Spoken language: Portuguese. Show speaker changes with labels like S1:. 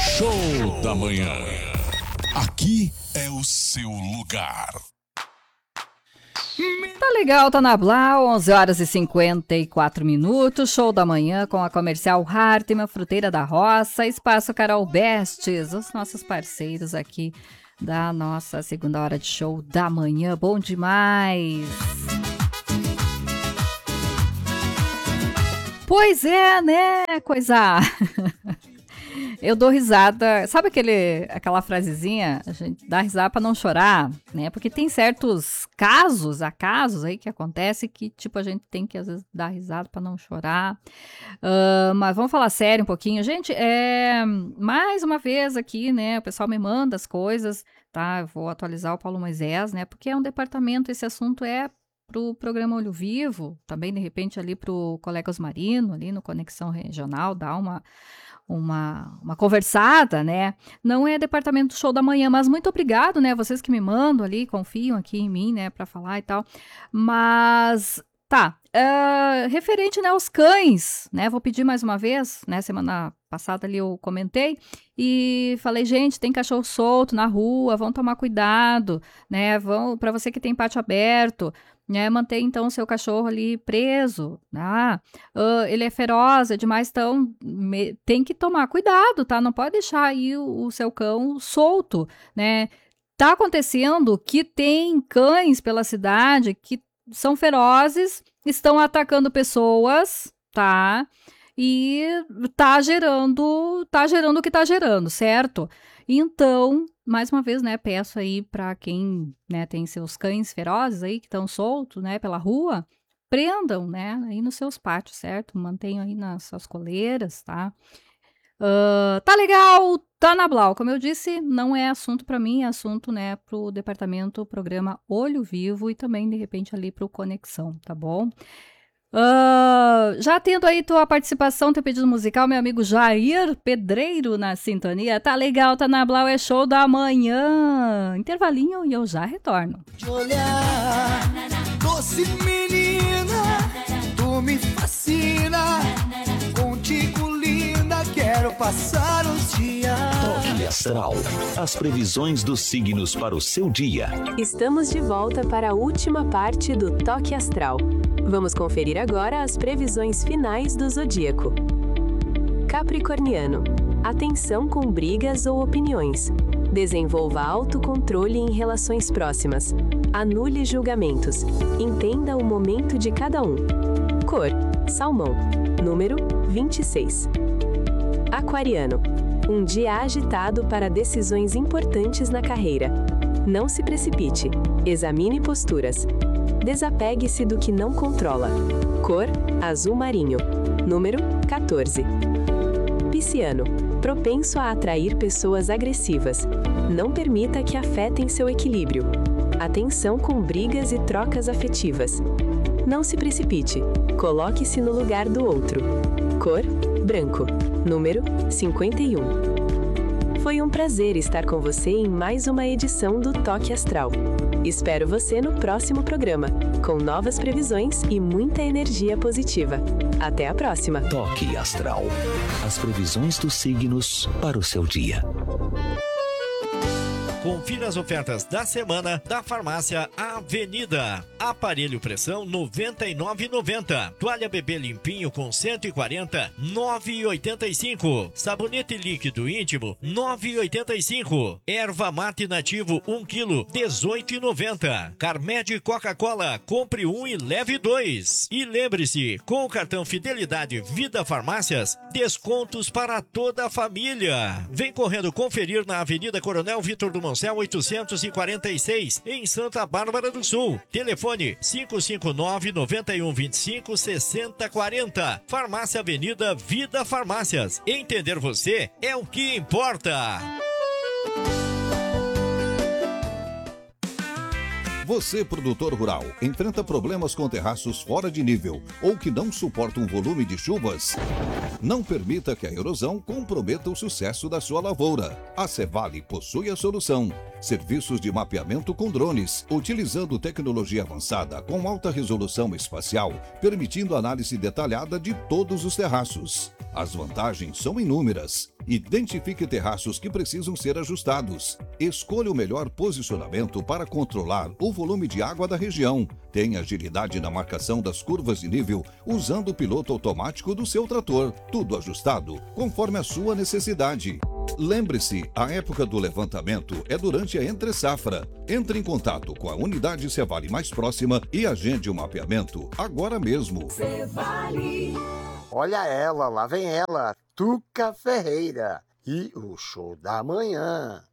S1: Show da Manhã. Aqui é o seu lugar.
S2: Tá legal, tá na Blau, 11 horas e 54 minutos, Show da Manhã com a Comercial Hartmann, Fruteira da Roça, Espaço Carol Bestes, os nossos parceiros aqui da nossa segunda hora de Show da Manhã, bom demais! Pois é, né, coisa... Eu dou risada, sabe aquela frasezinha, a gente dá risada pra não chorar, né? Porque tem certos casos aí que acontece que, tipo, a gente tem que, às vezes, dar risada pra não chorar. Mas vamos falar sério um pouquinho. Gente, mais uma vez aqui, né? O pessoal me manda as coisas, tá? Eu vou atualizar o Paulo Moisés, né? Porque é um departamento, esse assunto é pro programa Olho Vivo, também, de repente, ali pro colega Osmarino, ali no Conexão Regional, dá uma conversada, né? Não é departamento Show da Manhã, mas muito obrigado, né? Vocês que me mandam ali, confiam aqui em mim, né? Pra falar e tal. Mas, tá. Referente, né, aos cães, né? Vou pedir mais uma vez, né? Semana passada ali eu comentei e falei, gente, tem cachorro solto na rua, vão tomar cuidado, né? Pra você que tem pátio aberto, né, manter então o seu cachorro ali preso, ele é feroz, é demais, então tem que tomar cuidado, tá? Não pode deixar aí o seu cão solto, né? Tá acontecendo que tem cães pela cidade que são ferozes, estão atacando pessoas, tá? E tá gerando o que tá gerando, certo? Então, mais uma vez, né, peço aí para quem, né, tem seus cães ferozes aí que estão soltos, né, pela rua, prendam, né, aí nos seus pátios, certo? Mantenham aí nas suas coleiras, tá? Tá legal, tá na Blau. Como eu disse, não é assunto para mim, é assunto, né, pro departamento, programa Olho Vivo e também, de repente, ali pro Conexão, tá bom? Já tendo aí tua participação, teu pedido musical, meu amigo Jair Pedreiro na sintonia. Tá legal, tá na Blau, é Show da Manhã. Intervalinho e eu já retorno.
S3: Olhar, doce menina, tu me fascina. Contigo, linda, quero passar os dias.
S4: Toque Astral. As previsões dos signos para o seu dia.
S5: Estamos de volta para a última parte do Toque Astral. Vamos conferir agora as previsões finais do zodíaco. Capricorniano. Atenção com brigas ou opiniões. Desenvolva autocontrole em relações próximas. Anule julgamentos. Entenda o momento de cada um. Cor: salmão. Número: 26. Aquariano. Um dia agitado para decisões importantes na carreira. Não se precipite. Examine posturas. Desapegue-se do que não controla. Cor: azul marinho. Número: 14. Pisciano. Propenso a atrair pessoas agressivas. Não permita que afetem seu equilíbrio. Atenção com brigas e trocas afetivas. Não se precipite. Coloque-se no lugar do outro. Cor: branco. Número: 51. Foi um prazer estar com você em mais uma edição do Toque Astral. Espero você no próximo programa, com novas previsões e muita energia positiva. Até a próxima.
S4: Toque Astral. As previsões dos signos para o seu dia.
S6: Confira as ofertas da semana da Farmácia Avenida. Aparelho pressão R$ 99,90. Toalha bebê limpinho com 140, R$ 9,85. Sabonete líquido íntimo, R$ 9,85. Erva mate nativo 1 kg, R$ 18,90. Carmed Coca-Cola, compre 1 e leve 2. E lembre-se, com o cartão Fidelidade Vida Farmácias, descontos para toda a família. Vem correndo conferir na Avenida Coronel Vitor do Moncel 846, em Santa Bárbara do Sul. Telefone 559-9125-6040. Farmácia Avenida Vida Farmácias. Entender você é o que importa.
S7: Você, produtor rural, enfrenta problemas com terraços fora de nível ou que não suportam um volume de chuvas? Não permita que a erosão comprometa o sucesso da sua lavoura. A Cevale possui a solução. Serviços de mapeamento com drones, utilizando tecnologia avançada com alta resolução espacial, permitindo análise detalhada de todos os terraços. As vantagens são inúmeras. Identifique terraços que precisam ser ajustados. Escolha o melhor posicionamento para controlar o volume de água da região. Tenha agilidade na marcação das curvas de nível usando o piloto automático do seu trator. Tudo ajustado conforme a sua necessidade. Lembre-se, a época do levantamento é durante a entre-safra. Entre em contato com a unidade Cevale mais próxima e agende o mapeamento agora mesmo.
S8: Cevale. Olha ela, lá vem ela, Tuca Ferreira e o show da manhã.